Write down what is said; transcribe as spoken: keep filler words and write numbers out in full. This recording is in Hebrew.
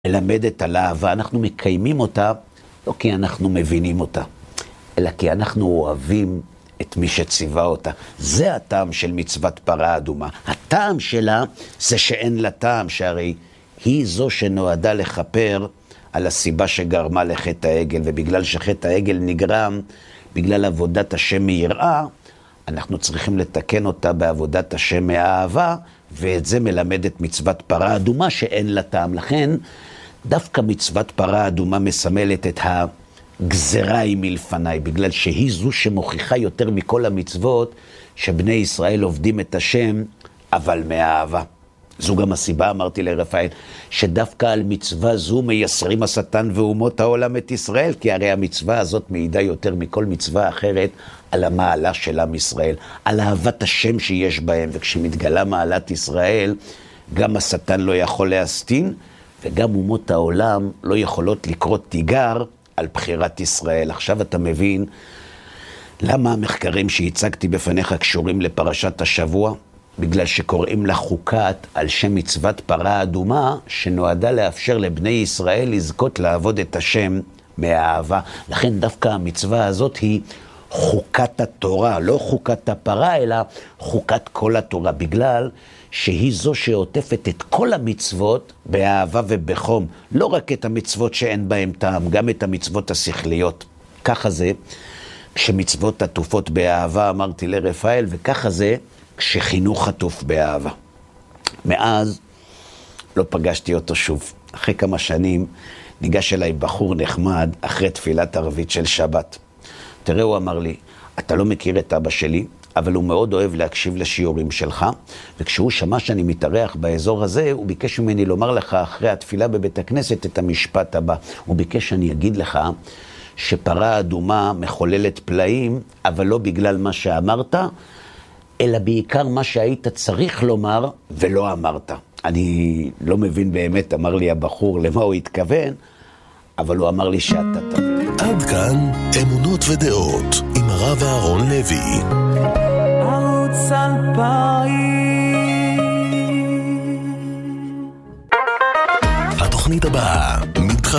מלמדת על אהבה, אנחנו מקיימים אותה, לא כי אנחנו מבינים אותה, אלא כי אנחנו אוהבים את מי שציווה אותה. זה הטעם של מצוות פרה אדומה. הטעם שלה זה שאין לה טעם, שהרי היא זו שנועדה לכפר על הסיבה שגרמה לחטא העגל, ובגלל שחטא העגל נגרם, בגלל עבודת השם מיראה, אנחנו צריכים לתקן אותה בעבודת השם מאהבה, ואת זה מלמדת מצוות פרה אדומה שאין לה טעם. לכן, דווקא מצוות פרה אדומה מסמלת את הגזרה היא מלפניי, בגלל שהיא זו שמוכיחה יותר מכל המצוות שבני ישראל עובדים את השם, אבל מאהבה. זו גם הסיבה, אמרתי לרפאל, שדווקא על מצווה זו מייסרים השטן ואומות העולם את ישראל, כי הרי המצווה הזאת מעידה יותר מכל מצווה אחרת על המעלה של עם ישראל, על אהבת השם שיש בהם, וכשמתגלה מעלת ישראל, גם השטן לא יכול להסתין, וגם אומות העולם לא יכולות לקרוא תיגר על בחירת ישראל. עכשיו אתה מבין למה המחקרים שהצגתי בפניך קשורים לפרשת השבוע? בגלל שקוראים לה חוקת על שם מצוות פרה אדומה, שנועדה לאפשר לבני ישראל לזכות לעבוד את השם מהאהבה. לכן דווקא המצווה הזאת היא חוקת התורה, לא חוקת הפרה, אלא חוקת כל התורה, בגלל שהיא זו שעוטפת את כל המצוות באהבה ובחום. לא רק את המצוות שאין בהן טעם, גם את המצוות השכליות. ככה זה כשמצוות עטופות באהבה, אמרתי לרפאל, וככה זה כשחינוך עטוף באהבה. מאז לא פגשתי אותו שוב. אחרי כמה שנים ניגש אליי בחור נחמד אחרי תפילת ערבית של שבת. תראה, הוא אמר לי, אתה לא מכיר את אבא שלי, אבל הוא מאוד אוהב להקשיב לשיעורים שלך, וכשהוא שמע שאני מתארח באזור הזה, הוא ביקש ממני לומר לך אחרי התפילה בבית הכנסת את המשפט הבא. הוא ביקש שאני אגיד לך שפרה אדומה מחוללת פלאים, אבל לא בגלל מה שאמרת, אלא בעיקר מה שהיית צריך לומר ולא אמרת. אני לא מבין באמת, אמר לי הבחור, למה הוא התכוון, אבל הוא אמר לי שאתה תבין. עד כאן אמונות ודעות עם הרב אהרון לוי. ערוץ אלפיים. התוכנית הבאה